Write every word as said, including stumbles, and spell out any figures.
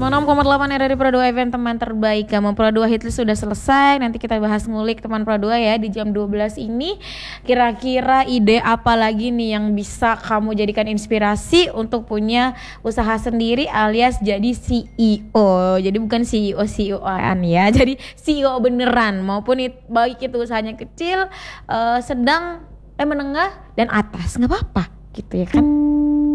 sembilan puluh enam koma delapan R R I Pro dua F M, teman terbaik kamu. Pro dua Hitlist sudah selesai. Nanti kita bahas ngulik teman Pro dua ya di jam dua belas ini. Kira-kira ide apa lagi nih yang bisa kamu jadikan inspirasi untuk punya usaha sendiri alias jadi C E O. Jadi bukan C E O C E O-an ya. Jadi C E O beneran, maupun it, baik itu usahanya kecil, uh, sedang, eh menengah dan atas, nggak apa-apa gitu ya kan.